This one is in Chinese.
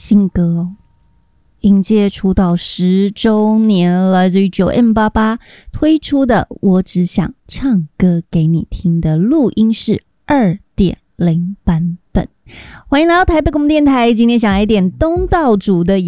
新歌哦，迎接出道10周年，来自于9M88推出的《我只想唱歌给你听》的录音室 2.0 版本。欢迎来到台北广播电台，今天想来点东道主的